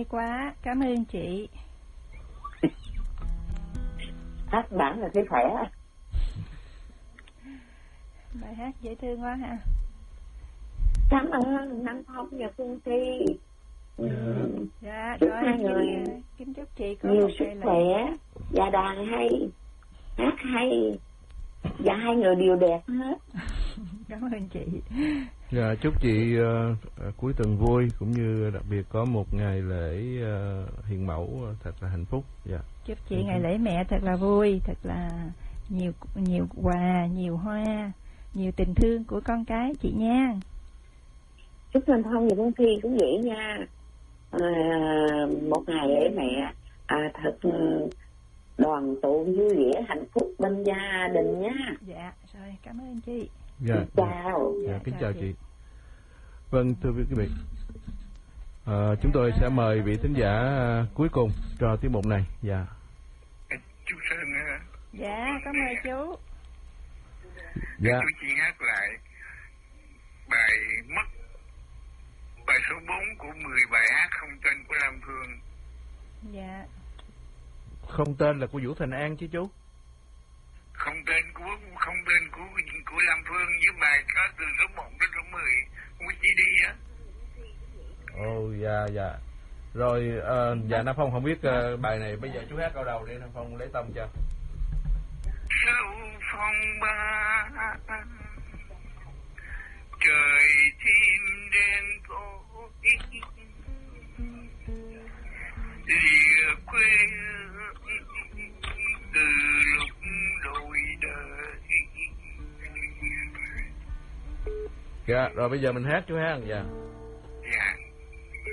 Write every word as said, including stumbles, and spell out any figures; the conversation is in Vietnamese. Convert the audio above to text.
hay quá, cảm ơn chị. Hát bản là thấy khỏe. Bài hát dễ thương quá ha. Cảm ơn Nam Phong và Phương Thi. Dạ, dạ chúc rồi hai kính, người kính chúc chị có nhiều một sức ngày khỏe lễ. và đàn hay, hát hay, và hai người đều đẹp hết. Cảm ơn chị. Dạ, chúc chị uh, cuối tuần vui, cũng như đặc biệt có một ngày lễ uh, hiền mẫu thật là hạnh phúc. Dạ. Chúc chị ngày lễ mẹ thật là vui, thật là nhiều nhiều quà, nhiều hoa, nhiều tình thương của con cái chị nha. Chúc Nam Phong và Phương Thi cũng vậy nha. À, một ngày lễ mẹ à, thật đoàn tụ vui vẻ hạnh phúc bên gia đình nha. Dạ rồi, cảm ơn chị. Dạ, chào. Dạ, Dạ, kính chào chào chị. chị. Vâng, thưa quý vị, à, chúng tôi sẽ mời vị thính giả cuối cùng cho tiết mục này. Dạ. Chú Sơn á. Dạ, cảm ơn chú. Dạ. Chú chỉ hát lại bài Mất, bài số bốn của mười bài hát không tên của Lam Phương. Dạ. Không tên là của Vũ Thành An chứ chú? Không tên của không tên của của Lam Phương, với bài có từ số một đến số mười, không có chi đi á. Ồ, dạ dạ. Rồi uh, dạ Nam Phong không biết uh, bài này bây giờ chú hát câu đầu đi, Nam Phong lấy tâm cho. Sâu phong ba trời chim đen tối, lìa quê từ lúc đổi đời. Dạ, rồi bây giờ mình hát chú hát. Dạ.